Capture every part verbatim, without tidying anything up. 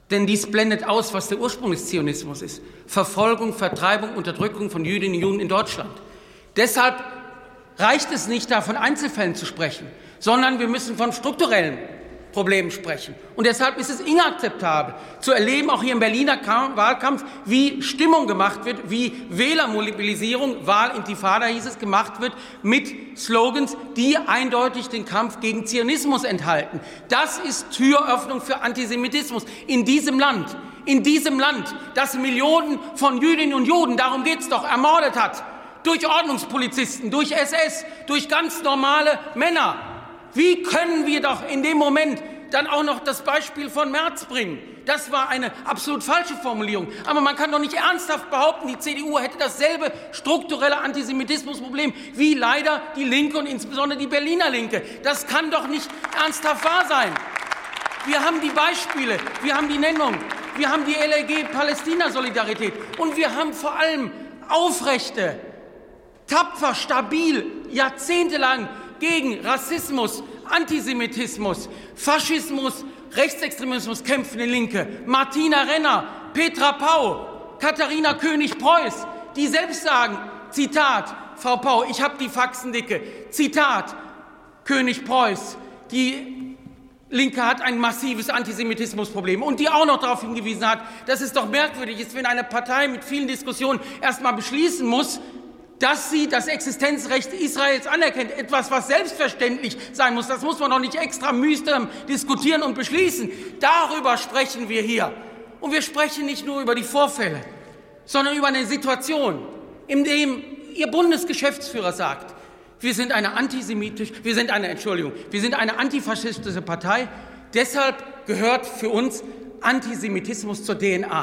Denn dies blendet aus, was der Ursprung des Zionismus ist. Verfolgung, Vertreibung, Unterdrückung von Jüdinnen und Juden in Deutschland. Deshalb reicht es nicht, da von Einzelfällen zu sprechen, sondern wir müssen von strukturellen Problemen sprechen. Und deshalb ist es inakzeptabel, zu erleben, auch hier im Berliner Wahlkampf, wie Stimmung gemacht wird, wie Wählermobilisierung, Wahlintifada hieß es, gemacht wird, mit Slogans, die eindeutig den Kampf gegen Zionismus enthalten. Das ist Türöffnung für Antisemitismus in diesem Land. In diesem Land, das Millionen von Jüdinnen und Juden, darum geht's doch, ermordet hat. Durch Ordnungspolizisten, durch S S, durch ganz normale Männer. Wie können wir doch in dem Moment dann auch noch das Beispiel von Merz bringen? Das war eine absolut falsche Formulierung. Aber man kann doch nicht ernsthaft behaupten, die C D U hätte dasselbe strukturelle Antisemitismusproblem wie leider die Linke und insbesondere die Berliner Linke. Das kann doch nicht ernsthaft wahr sein. Wir haben die Beispiele, wir haben die Nennung, wir haben die L L G-Palästina-Solidarität und wir haben vor allem aufrechte, tapfer, stabil, jahrzehntelang gegen Rassismus, Antisemitismus, Faschismus, Rechtsextremismus kämpfende Linke. Martina Renner, Petra Pau, Katharina König-Preuß, die selbst sagen, Zitat, Frau Pau, ich habe die Faxen dicke, Zitat, König-Preuß, die Linke hat ein massives Antisemitismusproblem und die auch noch darauf hingewiesen hat, dass es doch merkwürdig ist, wenn eine Partei mit vielen Diskussionen erst mal beschließen muss, dass sie das Existenzrecht Israels anerkennt, etwas, was selbstverständlich sein muss. Das muss man doch nicht extra mühsam diskutieren und beschließen. Darüber sprechen wir hier. Und wir sprechen nicht nur über die Vorfälle, sondern über eine Situation, in der Ihr Bundesgeschäftsführer sagt, wir sind eine antisemitisch, wir sind eine, Entschuldigung, wir sind eine antifaschistische Partei. Deshalb gehört für uns Antisemitismus zur D N A.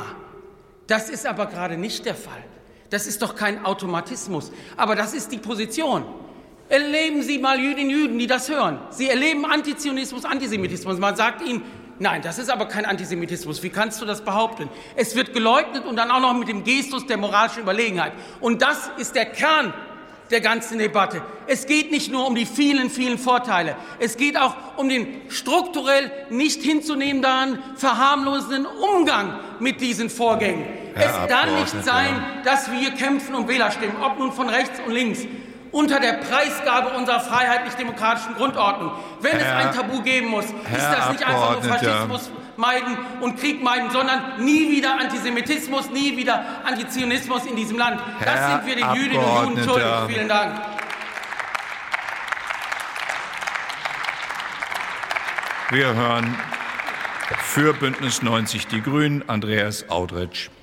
Das ist aber gerade nicht der Fall. Das ist doch kein Automatismus. Aber das ist die Position. Erleben Sie mal Jüdinnen und Juden, die das hören. Sie erleben Antizionismus, Antisemitismus. Man sagt ihnen, nein, das ist aber kein Antisemitismus. Wie kannst du das behaupten? Es wird geleugnet und dann auch noch mit dem Gestus der moralischen Überlegenheit. Und das ist der Kern der ganzen Debatte. Es geht nicht nur um die vielen, vielen Vorteile. Es geht auch um den strukturell nicht hinzunehmenden, verharmlosenden Umgang mit diesen Vorgängen. Herr es kann nicht sein, dass wir kämpfen um Wählerstimmen, ob nun von rechts und links, unter der Preisgabe unserer freiheitlich-demokratischen Grundordnung. Wenn Herr, es ein Tabu geben muss, Herr ist das nicht einfach nur Faschismus meiden und Krieg meiden, sondern nie wieder Antisemitismus, nie wieder Antizionismus in diesem Land. Das Herr sind wir den Jüdinnen und Juden schuldig. Vielen Dank. Wir hören für Bündnis neunzig Die Grünen Andreas Audretsch.